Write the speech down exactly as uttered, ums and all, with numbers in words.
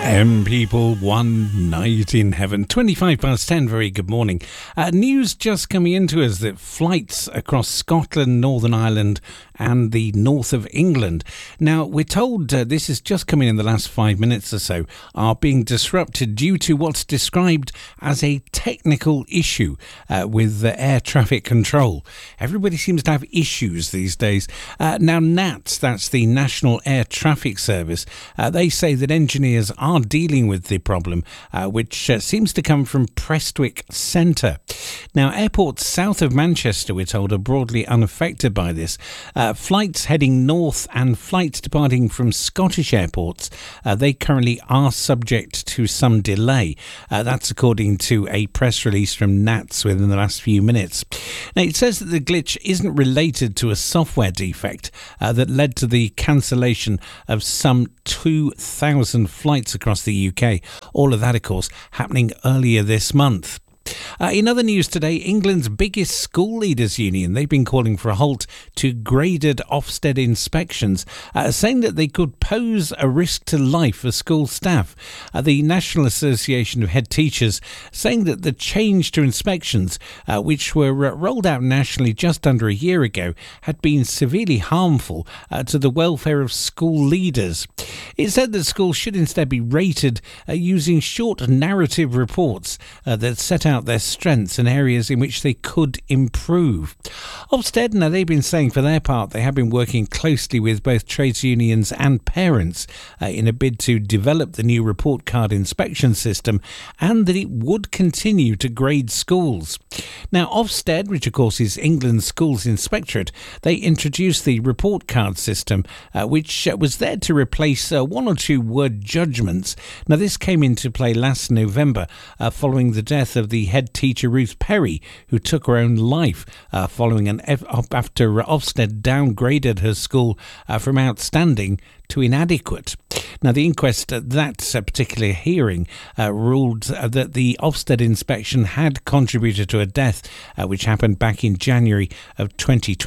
M people, one night in heaven. twenty-five past ten, very good morning. Uh, news just coming into us that flights across Scotland, Northern Ireland and the north of England. Now, we're told uh, this is just coming in the last five minutes or so, are being disrupted due to what's described as a technical issue uh, with uh, air traffic control. Everybody seems to have issues these days. Uh, now, NATS, that's the National Air Traffic Service, uh, they say that engineers are dealing with the problem, uh, which uh, seems to come from Prestwick Centre. Now, airports south of Manchester, we're told, are broadly unaffected by this. Uh, flights heading north and flights departing from Scottish airports, uh, they currently are subject to some delay. Uh, that's according to a press release from NATS within the last few minutes. Now, it says that the glitch isn't related to a software defect uh, that led to the cancellation of some two thousand flights across the U K. All of that, of course, happening earlier this month. Uh, in other news today, England's biggest school leaders union, they've been calling for a halt to graded Ofsted inspections, uh, saying that they could pose a risk to life for school staff. Uh, the National Association of Head Teachers saying that the change to inspections, uh, which were uh, rolled out nationally just under a year ago, had been severely harmful uh, to the welfare of school leaders. It said that schools should instead be rated uh, using short narrative reports uh, that set out their strengths and areas in which they could improve. Ofsted, now they've been saying for their part they have been working closely with both trades unions and parents uh, in a bid to develop the new report card inspection system, and that it would continue to grade schools. Now, Ofsted, which of course is England's Schools Inspectorate, they introduced the report card system, uh, which uh, was there to replace uh, one or two word judgments. Now, this came into play last November uh, following the death of the head teacher Ruth Perry, who took her own life uh, following an F- after Ofsted downgraded her school uh, from outstanding to inadequate. Now, the inquest at that uh, particular hearing uh, ruled uh, that the Ofsted inspection had contributed to a death, uh, which happened back in January of twenty twenty.